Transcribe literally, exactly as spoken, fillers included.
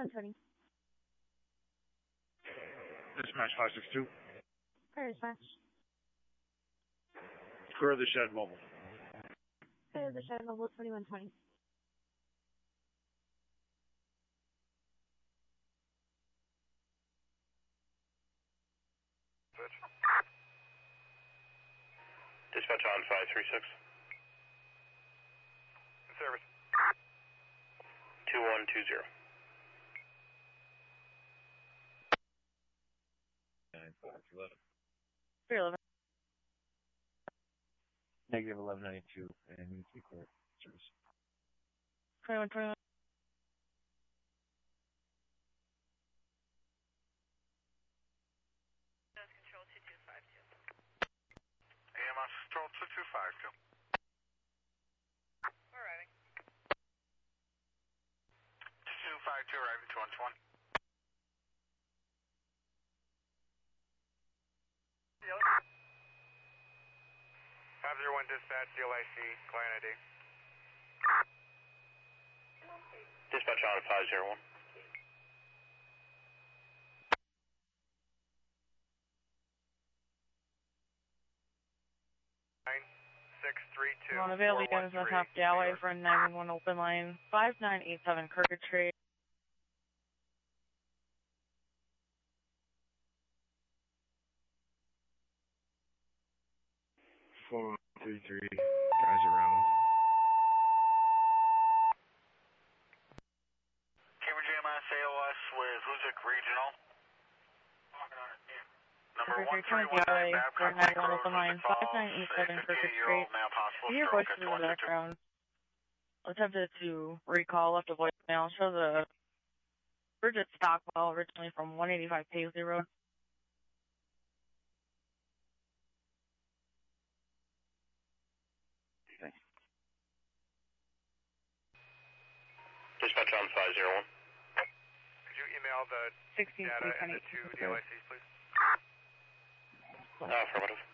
twenty-one twenty. Dispatch five six two. Clear dispatch. Clear the shed mobile. Clear the shed mobile twenty-one twenty. Dispatch on five three six. Service. two one two zero. nine five eleven. three eleven. Negative eleven ninety-two and needs to be clear. Service. twenty-one twenty-one. Control two two five two. A M S Control two two five two. We're arriving. two two five two arriving to one twenty. five zero one dispatch, D L I C, client I D. Dispatch on five zero one. nine six three two. Unavailable units on top galley for nine one one open line. five nine eight seven Kirkwood Street. four one three three. Guys around. Cambridge A M S A O S with Huzik Regional. Number one three one nine Babcock Lake Road, Huzik Falls, a fifty-eight-year-old male possible Your stroke voice at in the one two two. background. Attempted to recall, left a voicemail. Shows a Bridget Stockwell, originally from one eighty-five Paisley Road. Dispatch on five zero one. Could you email the sixteen data and the two D L I Cs, please? Uh, affirmative.